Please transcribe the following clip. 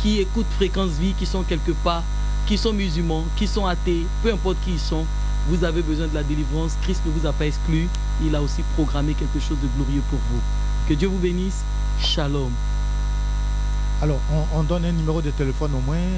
qui écoutent Fréquence Vie, qui sont quelque part, qui sont musulmans, qui sont athées, peu importe qui ils sont, vous avez besoin de la délivrance. Christ ne vous a pas exclu. Il a aussi programmé quelque chose de glorieux pour vous. Que Dieu vous bénisse. Shalom. Alors, on donne un numéro de téléphone au moins.